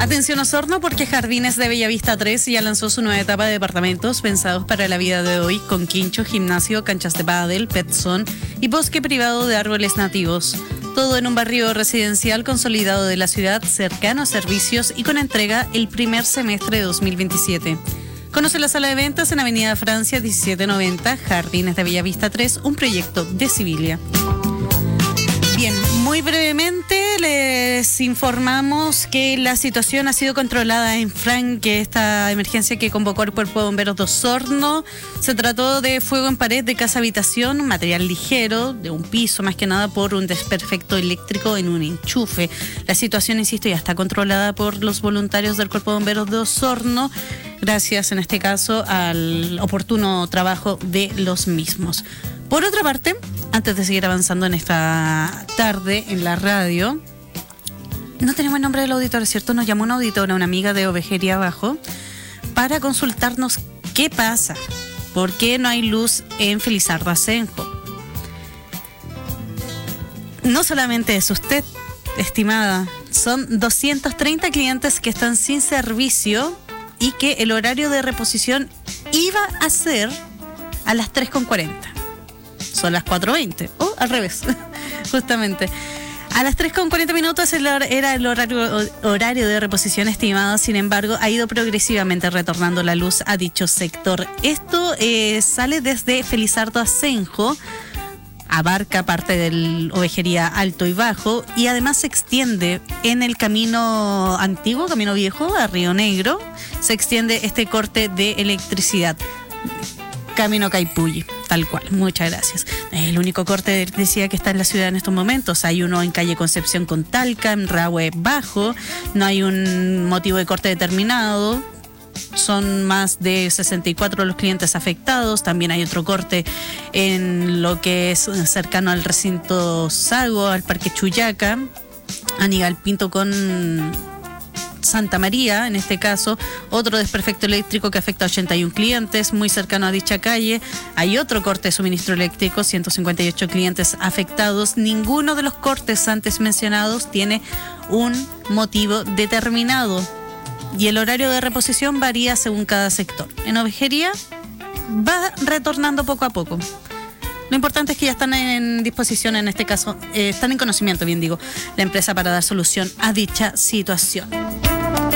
Atención Osorno, porque Jardines de Bellavista 3 ya lanzó su nueva etapa de departamentos pensados para la vida de hoy, con quincho, gimnasio, canchas de pádel, pet zone y bosque privado de árboles nativos. Todo en un barrio residencial consolidado de la ciudad, cercano a servicios y con entrega el primer semestre de 2027. Conoce la sala de ventas en Avenida Francia 1790, Jardines de Bellavista 3, un proyecto de Civilia. Bien, muy brevemente les informamos que la situación ha sido controlada en Franque, esta emergencia que convocó el Cuerpo de Bomberos de Osorno. Se trató de fuego en pared de casa-habitación, material ligero, de un piso más que nada por un desperfecto eléctrico en un enchufe. La situación, insisto, ya está controlada por los voluntarios del Cuerpo de Bomberos de Osorno, gracias en este caso al oportuno trabajo de los mismos. Por otra parte, antes de seguir avanzando en esta tarde en la radio, no tenemos el nombre del auditor, ¿es cierto? Nos llamó una auditora, una amiga de Ovejería Abajo, para consultarnos qué pasa, por qué no hay luz en Felizardo Asenjo. No solamente es usted, estimada, son 230 clientes que están sin servicio y que el horario de reposición iba a ser a las 3:40. Son las 4:20, o al revés, justamente. A las 3:40 minutos era el horario de reposición estimado, sin embargo, ha ido progresivamente retornando la luz a dicho sector. Esto sale desde Felizardo Asenjo, abarca parte del Ovejería Alto y Bajo, y además se extiende en el camino antiguo, camino viejo, a Río Negro, se extiende este corte de electricidad. Camino Caipulli, tal cual, muchas gracias. El único corte de electricidad que está en la ciudad en estos momentos, hay uno en calle Concepción con Talca, en Rahue Bajo, no hay un motivo de corte determinado, son más de 64 los clientes afectados. También hay otro corte en lo que es cercano al recinto Sago, al Parque Chuyaca, Aníbal Pinto con Santa María, en este caso, otro desperfecto eléctrico que afecta a 81 clientes, muy cercano a dicha calle. Hay otro corte de suministro eléctrico, 158 clientes afectados. Ninguno de los cortes antes mencionados tiene un motivo determinado y el horario de reposición varía según cada sector. En Ovejería va retornando poco a poco. Lo importante es que ya están en disposición, en este caso, están en conocimiento, bien digo, la empresa para dar solución a dicha situación.